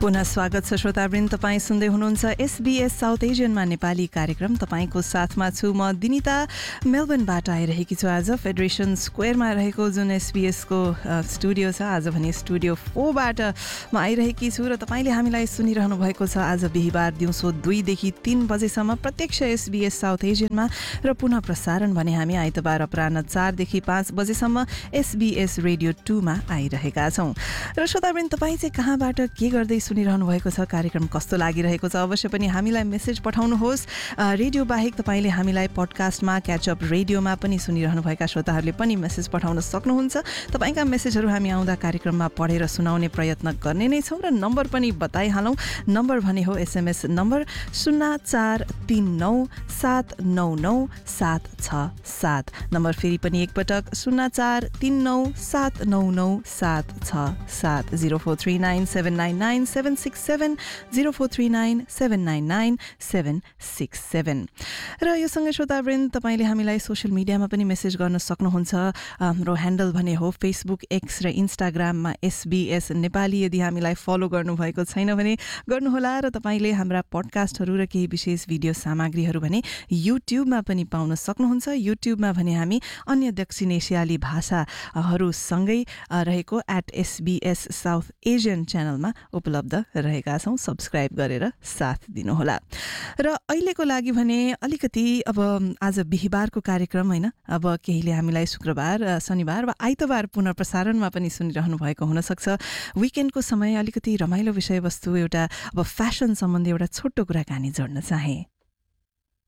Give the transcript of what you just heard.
पुनः स्वागत छ श्रोतावृन्द, तपाईँ सुन्दै हुनुहुन्छ SBS साउथ एसियनमा नेपाली कार्यक्रम। तपाईँको साथमा छु म दिनिता, मेलबर्नबाट आइरहेकी छु। आज फेडरेसन स्क्वेयरमा रहेको जुन SBS को स्टुडियो छ, आज भने स्टुडियो 4 बाट म आइरहेकी छु र तपाईँले हामीलाई सुनिरहनु भएको छ आज बिहिबार दिउँसो 2 देखि 3 बजेसम्म प्रत्यक्ष SBS साउथ एसियनमा र पुनः प्रसारण भने हामी आइतबार अपराह्न 4 देखि 5 बजेसम्म SBS रेडियो 2 मा आइरहेका छौँ। र श्रोतावृन्द, तपाईँ चाहिँ कहाँबाट के गर्दै सुनिरहनु भएको छ, कार्यक्रम कस्तो लागिरहेको छ, अवश्य पनि हामीलाई मेसेज पठाउनुहोस्। रेडियो बाहेक तपाईँले हामीलाई पडकास्टमा, क्याचअप रेडियोमा पनि सुनिरहनुभएका श्रोताहरूले पनि मेसेज पठाउन सक्नुहुन्छ। तपाईँका मेसेजहरू हामी आउँदा कार्यक्रममा पढेर सुनाउने प्रयत्न गर्ने नै छौँ र नम्बर पनि बताइहालौँ। नम्बर भने हो SMS नम्बर 0439799767। नम्बर फेरि पनि एकपटक 0439799767। 0439799767 0439799767। र यो सँगै श्रोतावृन्द, तपाईँले हामीलाई सोसियल मिडियामा पनि मेसेज गर्न सक्नुहुन्छ। हाम्रो ह्यान्डल भने हो फेसबुक, एक्स र इन्स्टाग्राममा SBS नेपाली। यदि हामीलाई फलो गर्नुभएको छैन भने गर्नुहोला। र तपाईँले हाम्रा पडकास्टहरू र केही विशेष भिडियो सामग्रीहरू भने युट्युबमा पनि पाउन सक्नुहुन्छ। युट्युबमा भने हामी अन्य दक्षिण एसियाली भाषाहरूसँगै रहेको @SBS साउथ एसियन च्यानलमा उपलब्ध रहेका छौँ। सब्सक्राइब गरेर साथ दिनुहोला। र अहिलेको लागि भने अलिकति अब आज बिहिबारको कार्यक्रम होइन, अब केहीले हामीलाई शुक्रबार, शनिबार वा आइतबार पुनः प्रसारणमा पनि सुनिरहनु भएको हुनसक्छ। विकेन्डको समय अलिकति रमाइलो विषयवस्तु, एउटा अब फ्यासन सम्बन्धी एउटा छोटो कुराकानी जोड्न चाहे।